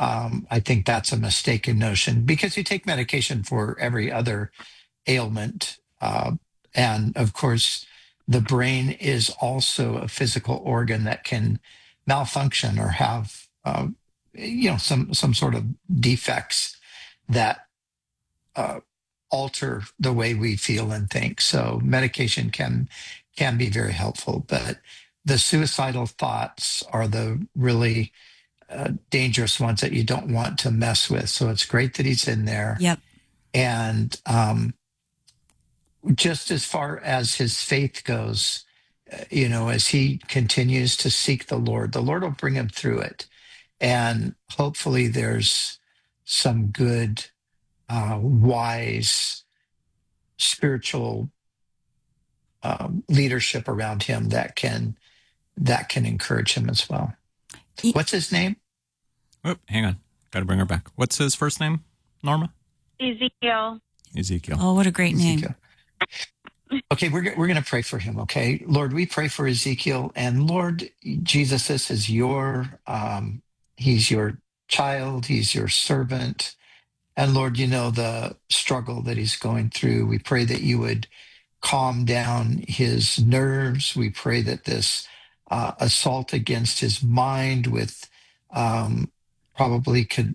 I think that's a mistaken notion because you take medication for every other ailment. And of course, the brain is also a physical organ that can malfunction or have, some sort of defects that uh, alter the way we feel and think. So medication can be very helpful, but the suicidal thoughts are the really dangerous ones that you don't want to mess with. So it's great that he's in there. Yep. And just as far as his faith goes, as he continues to seek the Lord will bring him through it. And hopefully there's some good, wise, spiritual leadership around him that can encourage him as well. What's his name? Oh, hang on. Got to bring her back. What's his first name, Norma? Ezekiel. Oh, what a great name. Okay, we're going to pray for him, okay? Lord, we pray for Ezekiel. And Lord, Jesus, this is he's your child. He's your servant. And Lord, you know the struggle that he's going through. We pray that you would calm down his nerves. We pray that this assault against his mind with probably could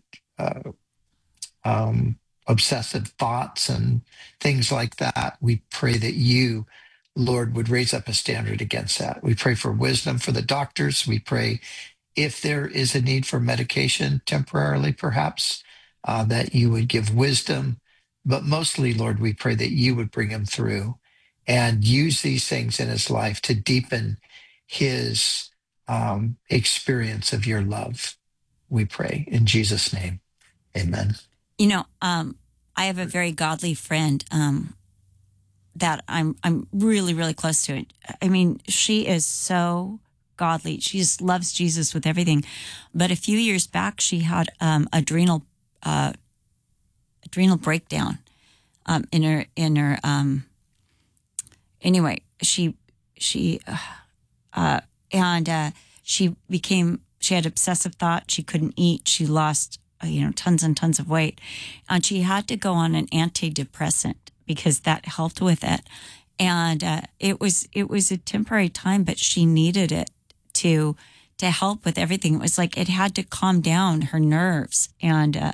obsessive thoughts and things like that. We pray that you, Lord, would raise up a standard against that. We pray for wisdom for the doctors. We pray if there is a need for medication temporarily, perhaps, that you would give wisdom. But mostly, Lord, we pray that you would bring him through and use these things in his life to deepen his experience of your love. We pray in Jesus' name. Amen. I have a very godly friend that I'm really, really close to. I mean, she is so godly. She just loves Jesus with everything. But a few years back, she had adrenal breakdown in her. Anyway, she had obsessive thought. She couldn't eat. She lost tons and tons of weight, and she had to go on an antidepressant because that helped with it. And it was a temporary time, but she needed it to help with everything. It was like it had to calm down her nerves and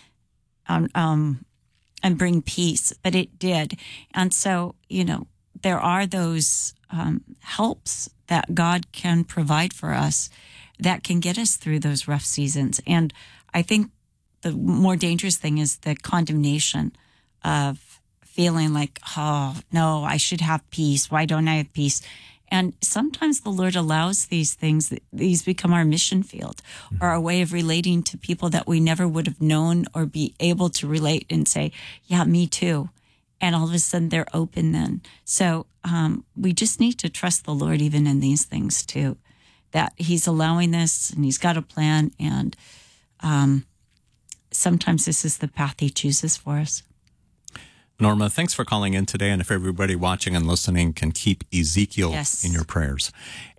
bring peace, but it did. And so there are those helps that God can provide for us that can get us through those rough seasons. And I think the more dangerous thing is the condemnation of feeling like, oh, no, I should have peace. Why don't I have peace? And sometimes the Lord allows these things, these become our mission field or our way of relating to people that we never would have known or be able to relate and say, yeah, me too. And all of a sudden they're open then. So we just need to trust the Lord even in these things too, that he's allowing this and he's got a plan. And sometimes this is the path he chooses for us. Norma, thanks for calling in today. And if everybody watching and listening can keep Ezekiel in your prayers.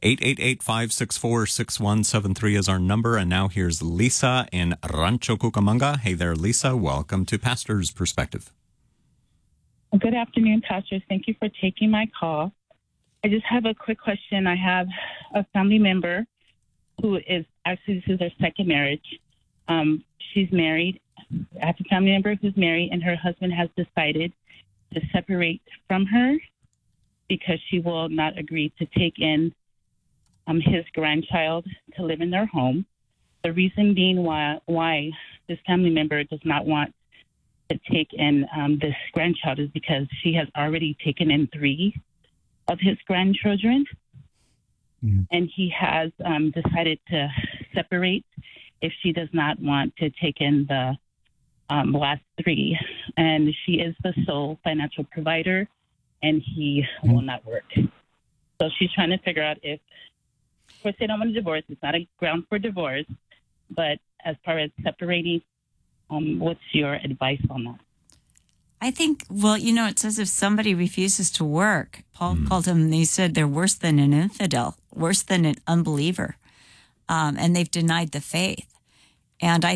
888-564-6173 is our number. And now here's Lisa in Rancho Cucamonga. Hey there, Lisa. Welcome to Pastor's Perspective. Good afternoon, pastors. Thank you for taking my call. I just have a quick question. I have a family member who is actually, this is their second marriage. She's married. I have a family member who's married, and her husband has decided to separate from her because she will not agree to take in his grandchild to live in their home. The reason being why this family member does not want to take in this grandchild is because she has already taken in 3 of his grandchildren, and he has decided to separate if she does not want to take in the last 3. And she is the sole financial provider, and he will not work. So she's trying to figure out if, of course, they don't want a divorce. It's not a ground for divorce. But as far as separating, what's your advice on that? I think, it says if somebody refuses to work, Paul called them, he said they're worse than an infidel, worse than an unbeliever, and they've denied the faith. And I